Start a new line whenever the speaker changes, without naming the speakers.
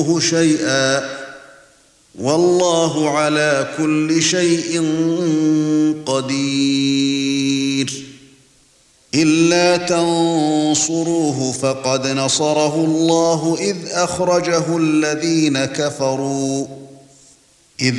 شيئا والله على كل شيء قدير إلا تنصروه فقد نصره الله إذ أخرجه الذين كفروا